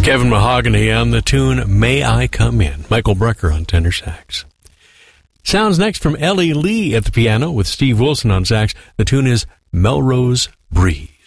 Kevin Mahogany on the tune May I Come In. Michael Brecker on tenor sax. Sounds next from Ellie Lee at the piano with Steve Wilson on sax. The tune is Melrose Breeze.